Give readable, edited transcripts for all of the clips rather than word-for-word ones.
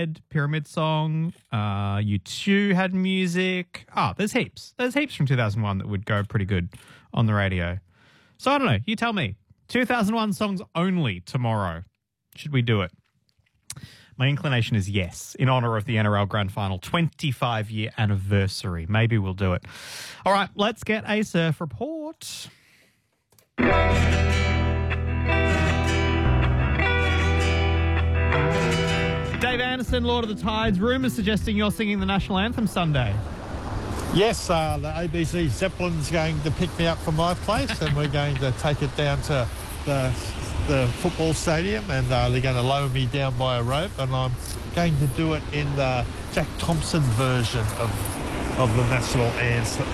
Red, Pyramid Song, U2 had music. There's heaps. There's heaps from 2001 that would go pretty good on the radio. So I don't know. You tell me. 2001 songs only tomorrow. Should we do it? My inclination is yes, in honour of the NRL Grand Final 25-year anniversary. Maybe we'll do it. All right, let's get a surf report. Dave Anderson, Lord of the Tides. Rumours suggesting you're singing the national anthem Sunday. Yes, the ABC Zeppelin's going to pick me up from my place and we're going to take it down to the football stadium and they're going to lower me down by a rope and I'm going to do it in the Jack Thompson version of the national anthem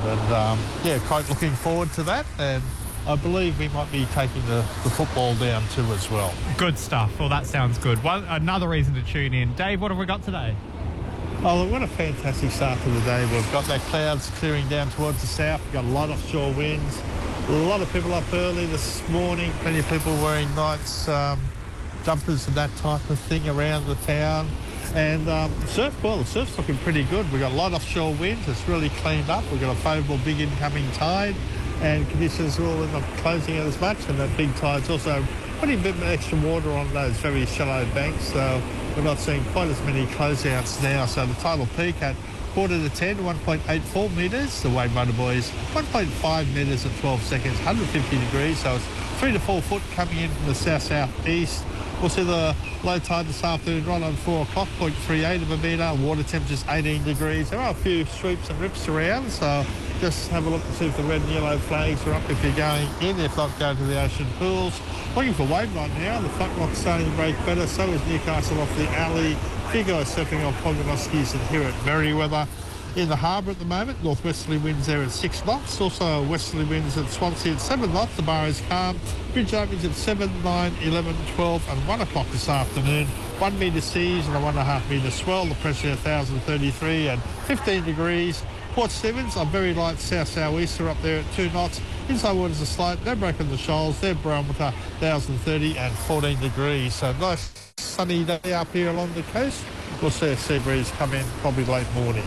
and quite looking forward to that and I believe we might be taking the football down too as well. Good stuff. Well, that sounds good. Another reason to tune in. Dave, what have we got today? Oh, what a fantastic start to the day. We've got that clouds clearing down towards the south. We've got a lot of offshore winds. A lot of people up early this morning. Plenty of people wearing nights, jumpers and that type of thing around the town. And the surf's looking pretty good. We've got a lot of offshore winds. It's really cleaned up. We've got a favourable big incoming tide and conditions will end up closing out as much. And that big tide's also putting a bit of extra water on those very shallow banks. So we're not seeing quite as many closeouts now. So the tidal peak at 9:45, 1.84 metres. The wave motor boys, 1.5 metres at 12 seconds, 150 degrees. So it's 3 to 4 foot coming in from the south-southeast. We'll see the low tide this afternoon right on 4 o'clock, 0.38 of a metre. Water temperature's 18 degrees. There are a few sweeps and rips around, so just have a look to see if the red and yellow flags are up if you're going in. If not, go to the ocean pools. Looking for wave right now. The flat rock's starting to break better. So is Newcastle off the alley. Figo surfing off Pogonoskis and here at Merriweather. In the harbour at the moment, northwesterly winds there at 6 knots. Also westerly winds at Swansea at 7 knots. The bar is calm. Bridge openings at 7, 9, 11, 12 and 1 o'clock this afternoon. 1 metre seas and a 1.5 metre swell. The pressure 1,033 and 15 degrees. Port Stephens, a very light south-southeaster up there at 2 knots. Inside waters are slight. No break on the shoals. Their barometer 1,030 and 14 degrees. So nice sunny day up here along the coast. We'll see a sea breeze come in probably late morning.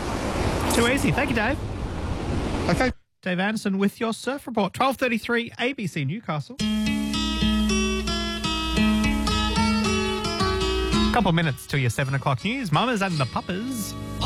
Too easy. Thank you, Dave. Okay. Dave Anderson with your surf report. 12:33 ABC Newcastle. Couple minutes till your 7 o'clock news. Mamas and the Puppers.